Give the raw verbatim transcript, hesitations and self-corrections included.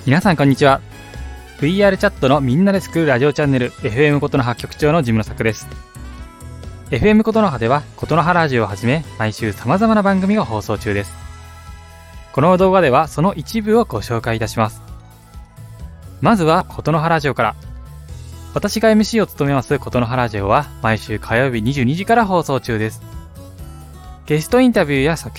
皆さんこんにちは。 ブイアール チャットのみんなで作るラジオチャンネル エフエム ことの葉局長のジムの作です。 エフエム ことの葉ではことの葉ラジオをはじめ毎週様々な番組が放送中です。この動画ではその一部をご紹介いたします。まずはことの葉ラジオから。私が エムシー を務めますことの葉ラジオは毎週火曜日にじゅうにじから放送中です。ゲストインタビューや作